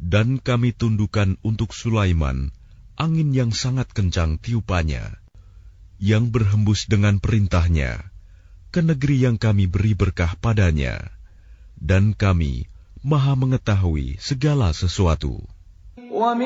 Dan kami tundukkan untuk Sulaiman angin yang sangat kencang tiupannya, yang berhembus dengan perintahnya ke negeri yang kami beri berkah padanya, dan kami Maha mengetahui segala sesuatu.